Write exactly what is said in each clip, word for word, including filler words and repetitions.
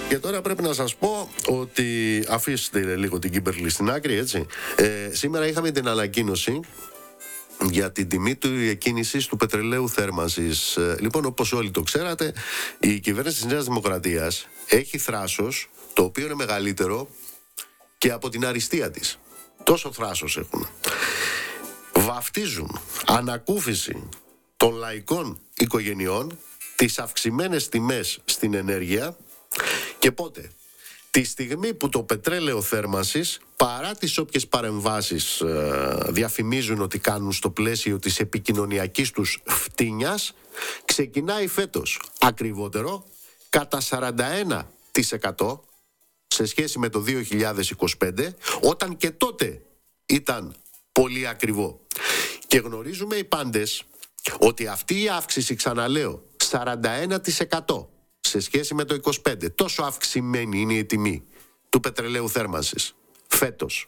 Και τώρα πρέπει να σας πω ότι αφήστε λίγο την Κίμπερλι στην άκρη, έτσι. Ε, σήμερα είχαμε την ανακοίνωση για την τιμή του εκκίνησης του πετρελαίου θέρμανσης. Ε, λοιπόν, όπως όλοι το ξέρατε, η κυβέρνηση της Νέας Δημοκρατίας έχει θράσος, το οποίο είναι μεγαλύτερο και από την αριστεία της. Τόσο θράσος έχουν. Βαφτίζουν ανακούφιση των λαϊκών οικογενειών τις αυξημένες τιμές στην ενέργεια. Και πότε? Τη στιγμή που το πετρέλαιο θέρμανσης, παρά τις όποιες παρεμβάσεις ε, διαφημίζουν ότι κάνουν στο πλαίσιο της επικοινωνιακής τους φτύνιας, ξεκινάει φέτος ακριβότερο κατά σαράντα ένα τοις εκατό σε σχέση με το δύο χιλιάδες είκοσι πέντε, όταν και τότε ήταν πολύ ακριβό. Και γνωρίζουμε οι πάντες ότι αυτή η αύξηση, ξαναλέω, σαράντα ένα τοις εκατό σε σχέση με το είκοσι πέντε, τόσο αυξημένη είναι η τιμή του πετρελαίου θέρμανσης φέτος,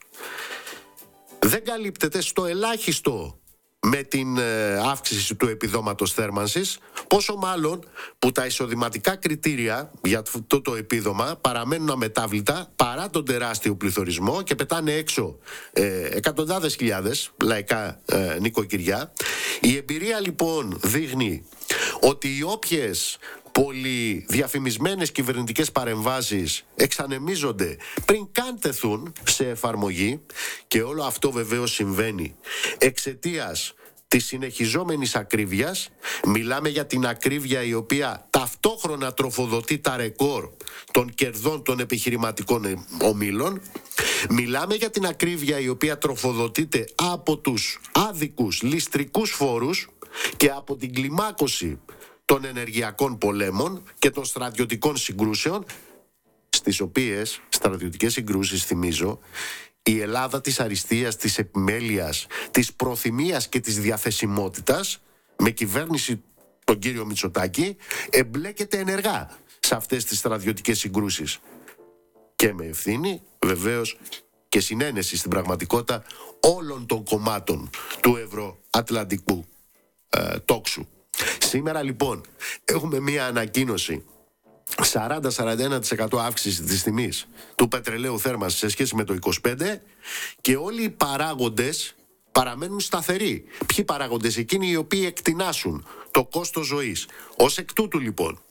δεν καλύπτεται στο ελάχιστο με την ε, αύξηση του επιδόματος θέρμανσης, πόσο μάλλον που τα εισοδηματικά κριτήρια για αυτό το επίδομα παραμένουν αμετάβλητα παρά τον τεράστιο πληθωρισμό και πετάνε έξω ε, εκατοντάδες χιλιάδες λαϊκά ε, νοικοκυριά. Η εμπειρία λοιπόν δείχνει ότι οι όποιες πολύ διαφημισμένες κυβερνητικές παρεμβάσεις εξανεμίζονται πριν καν τεθούν σε εφαρμογή, και όλο αυτό βεβαίως συμβαίνει εξαιτίας της συνεχιζόμενης ακρίβειας. Μιλάμε για την ακρίβεια η οποία ταυτόχρονα τροφοδοτεί τα ρεκόρ των κερδών των επιχειρηματικών ομίλων. Μιλάμε για την ακρίβεια η οποία τροφοδοτείται από τους άδικους ληστρικούς φόρους και από την κλιμάκωση των ενεργειακών πολέμων και των στρατιωτικών συγκρούσεων, στις οποίες στρατιωτικές συγκρούσεις, θυμίζω, η Ελλάδα της αριστείας, της επιμέλειας, της προθυμίας και της διαθεσιμότητας, με κυβέρνηση τον κύριο Μητσοτάκη, εμπλέκεται ενεργά σε αυτές τις στρατιωτικές συγκρούσεις. Και με ευθύνη, βεβαίως, και συνένεση στην πραγματικότητα όλων των κομμάτων του ευρωατλαντικού ε, τόξου. Σήμερα λοιπόν έχουμε μία ανακοίνωση σαράντα με σαράντα ένα τοις εκατό αύξηση της τιμής του πετρελαίου θέρμανσης σε σχέση με το είκοσι πέντε, και όλοι οι παράγοντες παραμένουν σταθεροί. Ποιοι παράγοντες? Εκείνοι οι οποίοι εκτινάσουν το κόστος ζωής. Ως εκ τούτου λοιπόν,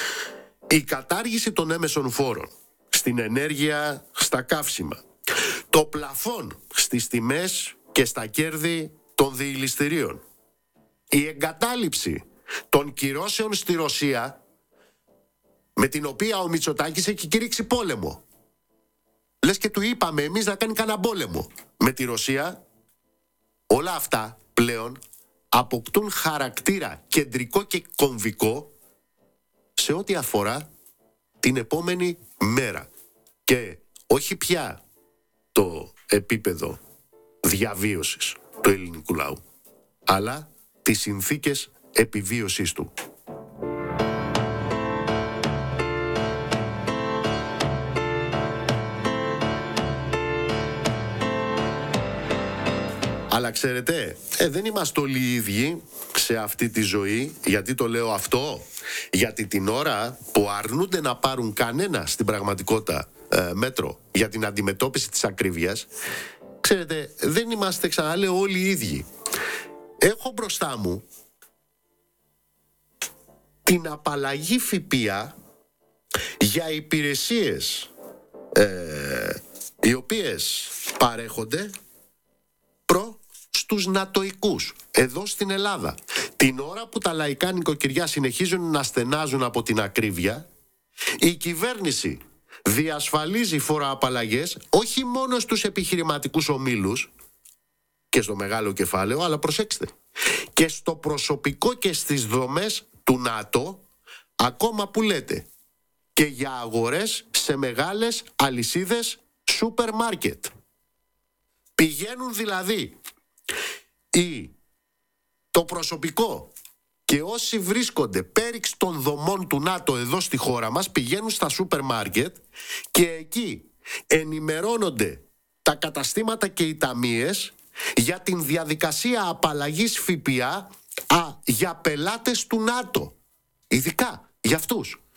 η κατάργηση των έμεσων φόρων στην ενέργεια, στα καύσιμα, το πλαφόν στις τιμές και στα κέρδη των διηληστηρίων, η εγκατάλειψη των κυρώσεων στη Ρωσία, με την οποία ο Μητσοτάκης έχει κηρύξει πόλεμο. Λες και του είπαμε εμείς να κάνει κανένα πόλεμο με τη Ρωσία. Όλα αυτά πλέον αποκτούν χαρακτήρα κεντρικό και κομβικό σε ό,τι αφορά την επόμενη μέρα. Και όχι πια το επίπεδο διαβίωσης του ελληνικού λαού, αλλά τις συνθήκες επιβίωσής του. Αλλά ξέρετε, ε, δεν είμαστε όλοι οι ίδιοι σε αυτή τη ζωή. Γιατί το λέω αυτό? Γιατί την ώρα που αρνούνται να πάρουν κανένα στην πραγματικότητα ε, μέτρο για την αντιμετώπιση της ακρίβειας, ξέρετε, δεν είμαστε, ξαναλέω, όλοι οι ίδιοι. Έχω μπροστά μου την απαλλαγή ΦΠΑ για υπηρεσίες ε, οι οποίες παρέχονται προ στους νατοικούς εδώ στην Ελλάδα. Την ώρα που τα λαϊκά νοικοκυριά συνεχίζουν να στενάζουν από την ακρίβεια, η κυβέρνηση διασφαλίζει φοροαπαλλαγές όχι μόνο στους επιχειρηματικούς ομίλους και στο μεγάλο κεφάλαιο, αλλά προσέξτε, και στο προσωπικό και στις δομές του ΝΑΤΟ, ακόμα που λέτε και για αγορές σε μεγάλες αλυσίδες σούπερ μάρκετ. Πηγαίνουν δηλαδή ή το προσωπικό και όσοι βρίσκονται πέριξ των δομών του ΝΑΤΟ εδώ στη χώρα μας, πηγαίνουν στα σούπερ μάρκετ και εκεί ενημερώνονται τα καταστήματα και οι ταμείες για την διαδικασία απαλλαγής ΦΠΑ α, για πελάτες του ΝΑΤΟ. Ειδικά για αυτούς.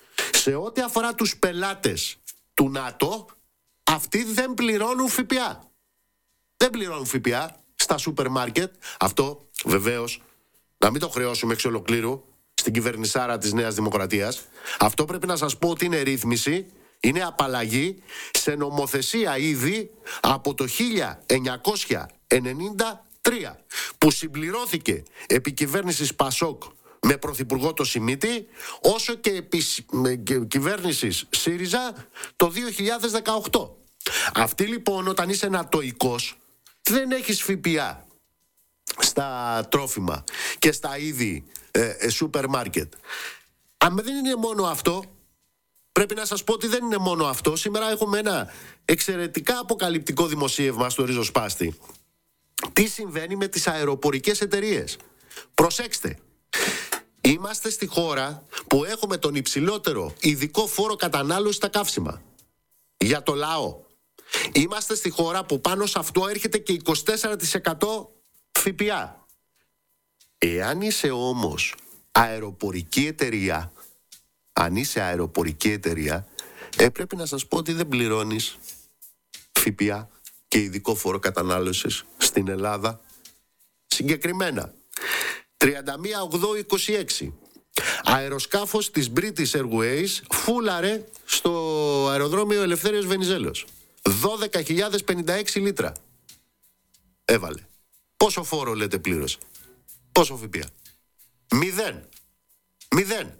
σε ό,τι αφορά τους πελάτες του ΝΑΤΟ, αυτοί δεν πληρώνουν ΦΠΑ. Δεν πληρώνουν ΦΠΑ στα σούπερ μάρκετ. Αυτό βεβαίως να μην το χρεώσουμε εξ ολοκλήρου στην κυβερνησάρα της Νέας Δημοκρατίας. Αυτό πρέπει να σας πω ότι είναι ρύθμιση, είναι απαλλαγή σε νομοθεσία ήδη από το χίλια εννιακόσια ενενήντα τρία, που συμπληρώθηκε επί κυβέρνησης Πασόκ με πρωθυπουργό το Σιμίτη, όσο και επί κυβέρνησης ΣΥΡΙΖΑ το δύο χιλιάδες δεκαοκτώ. Αυτή λοιπόν, όταν είσαι νατοϊκός, δεν έχεις ΦΠΑ στα τρόφιμα και στα είδη ε, ε, σούπερ μάρκετ. Αν δεν είναι μόνο αυτό, πρέπει να σας πω ότι δεν είναι μόνο αυτό. Σήμερα έχουμε ένα εξαιρετικά αποκαλυπτικό δημοσίευμα στο Ριζοσπάστη. Τι συμβαίνει με τις αεροπορικές εταιρείες. Προσέξτε, είμαστε στη χώρα που έχουμε τον υψηλότερο ειδικό φόρο κατανάλωση στα καύσιμα. Για το λαό. Είμαστε στη χώρα που πάνω σε αυτό έρχεται και είκοσι τέσσερα τοις εκατό ΦΠΑ. Εάν είσαι όμως αεροπορική εταιρεία, αν είσαι αεροπορική εταιρεία, ε, πρέπει να σας πω ότι δεν πληρώνεις ΦΠΑ και ειδικό φόρο κατανάλωσης στην Ελλάδα. Συγκεκριμένα, τριάντα μία οκτώ είκοσι έξι. Αεροσκάφος της British Airways φούλαρε στο αεροδρόμιο Ελευθέριος Βενιζέλος. δώδεκα χιλιάδες πενήντα έξι λίτρα έβαλε. Πόσο φόρο λέτε πλήρωσε? Πόσο ΦΠΑ? Μηδέν. Μηδέν.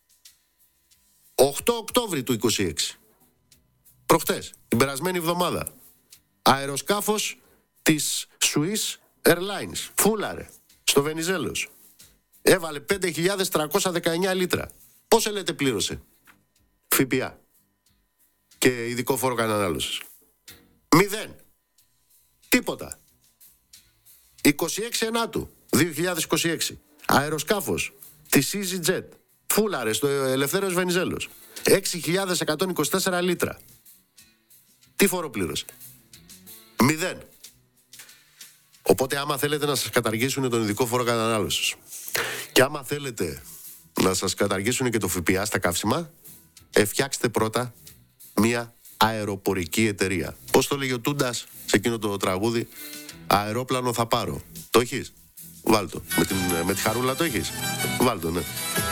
οκτώ Οκτώβρη του είκοσι έξι. Προχτές, την περασμένη εβδομάδα. Αεροσκάφος της Swiss Airlines φούλαρε στο Βενιζέλος. Έβαλε πέντε χιλιάδες τριακόσια δεκαεννιά λίτρα. Πόσο λέτε πλήρωσε? ΦΠΑ και ειδικό φόρο κατανάλωσης. Μηδέν. Τίποτα. είκοσι έξι Ενάτου δύο χιλιάδες είκοσι έξι. Αεροσκάφος της EasyJet φούλαρε στο Ελευθέριος Βενιζέλος. έξι χιλιάδες εκατόν είκοσι τέσσερα λίτρα. Τι φόρο πλήρωσε? Μηδέν. Οπότε άμα θέλετε να σας καταργήσουν τον ειδικό φόρο κατανάλωσης και άμα θέλετε να σας καταργήσουν και το ΦΠΑ στα καύσιμα, φτιάξτε πρώτα μια αεροπορική εταιρεία. Πώς το λέγει ο Τούντας σε εκείνο το τραγούδι? Αερόπλανο θα πάρω. Το έχεις? Βάλ' το. Με, την, με τη χαρούλα το έχεις? Βάλ' το, ναι.